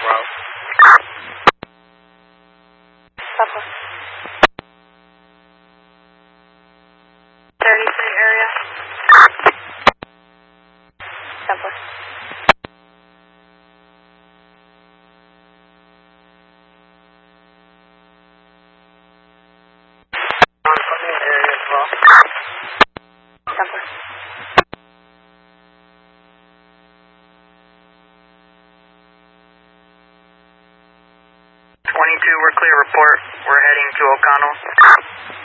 Well. Papa. 33 area. Papa. Area as well. Papa. 22, we're clear, report. We're heading to O'Connell.